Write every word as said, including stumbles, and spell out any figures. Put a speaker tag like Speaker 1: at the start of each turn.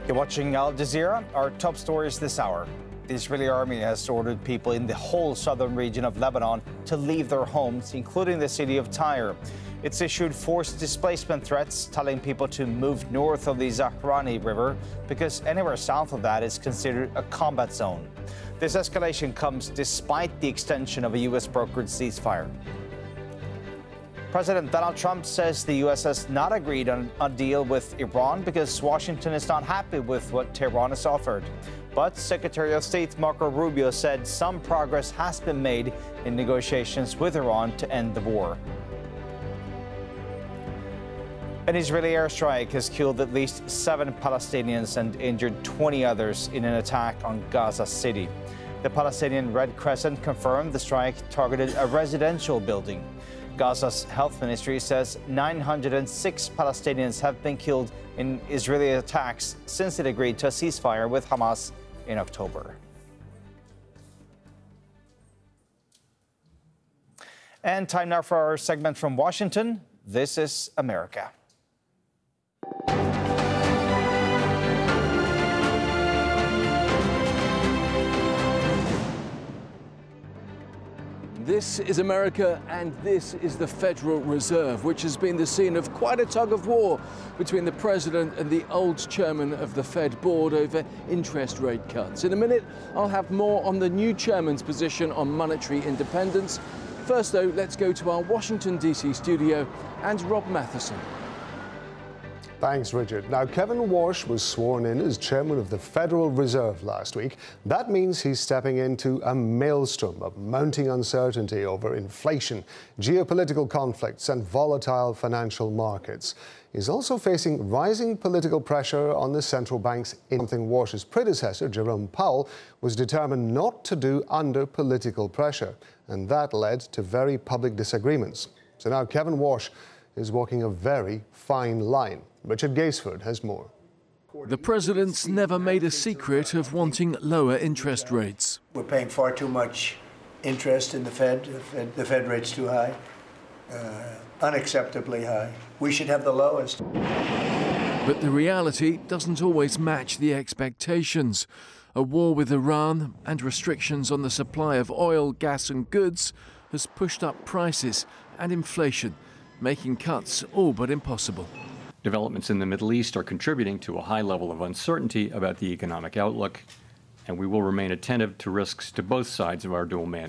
Speaker 1: You're watching Al Jazeera. Our top stories this hour. The Israeli army has ordered people in the whole southern region of Lebanon to leave their homes, including the city of Tyre. It's issued forced displacement threats, telling people to move north of the Zahrani River because anywhere south of that is considered a combat zone. This escalation comes despite the extension of a U S brokered ceasefire. President Donald Trump says the U S has not agreed on a deal with Iran because Washington is not happy with what Tehran has offered. But Secretary of State Marco Rubio said some progress has been made in negotiations with Iran to end the war. An Israeli airstrike has killed at least seven Palestinians and injured twenty others in an attack on Gaza City. The Palestinian Red Crescent confirmed the strike targeted a residential building. Gaza's health ministry says nine hundred six Palestinians have been killed in Israeli attacks since it agreed to a ceasefire with Hamas in October. And time now for our segment from Washington. This is America.
Speaker 2: This is America, and this is the Federal Reserve, which has been the scene of quite a tug of war between the president and the old chairman of the Fed board over interest rate cuts. In a minute, I'll have more on the new chairman's position on monetary independence. First, though, let's go to our Washington, D C studio and Rob Matheson.
Speaker 3: Thanks, Richard. Now, Kevin Warsh was sworn in as chairman of the Federal Reserve last week. That means he's stepping into a maelstrom of mounting uncertainty over inflation, geopolitical conflicts, and volatile financial markets. He's also facing rising political pressure on the central bank's something Warsh's predecessor, Jerome Powell, was determined not to do under political pressure, and that led to very public disagreements. So now Kevin Warsh is walking a very fine line. Richard Gaisford has more.
Speaker 2: The president's never made a secret of wanting lower interest rates.
Speaker 4: We're paying far too much interest in the Fed. The Fed, the Fed rate's too high, uh, unacceptably high. We should have the lowest.
Speaker 2: But the reality doesn't always match the expectations. A war with Iran and restrictions on the supply of oil, gas and goods has pushed up prices and inflation, making cuts all but impossible.
Speaker 5: Developments in the Middle East are contributing to a high level of uncertainty about the economic outlook, and we will remain attentive to risks to both sides of our dual mandate.